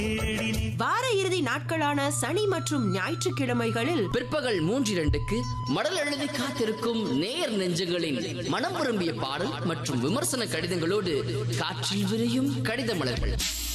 வார இறுதி நாட்களான சனி மற்றும் ஞாயிற்றுக்கிழமைகளில் பிற்பகல் 3:02க்கு மடல் எழுதி காத்திருக்கும் நேயர் நெஞ்சங்களின் மனம் விரும்பிய பாடல் மற்றும் விமர்சன கடிதங்களோடு காற்றில் விரியும் கடித மலர்கள்.